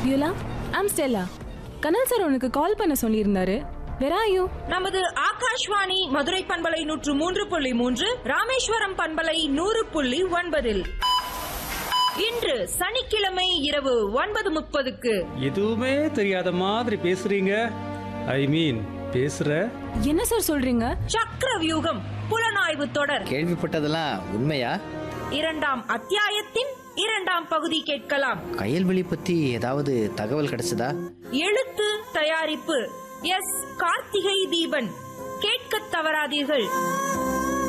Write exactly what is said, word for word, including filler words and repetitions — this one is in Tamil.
வியூலா, ஐம் ஸ்டெல்லா. கனல் சார் உனக்கு கால் பண்ண சொல்லியிருந்தாரு. Where are you? நமது ஆகாஷ்வாணி மதுரை பண்பலை நூற்று மூன்று புள்ளி மூன்று, ராமேஸ்வரம் பண்பலை நூறு புள்ளி ஒன்பதில் இன்று சனிக்கிழமை இரவு ஒன்பது முப்பதுக்கு. எதுவுமே தெரியாத மாதிரி பேசுறீங்க. ஐ மீன் பேசுற என்ன சார் சொல்றீங்க? சக்கர வியூகம் புலனாய்வு தொடர் கேள்விப்பட்டதெல்லாம் உண்மையா? இரண்டாம் அத்தியாயத்தின் இரண்டாம் பகுதி கேட்கலாம். கயல்வெளி பத்தி ஏதாவது தகவல் கிடைச்சதா? எழுத்து தயாரிப்பு எஸ் கார்த்திகை தீபன். கேட்க தவறாதீர்கள்.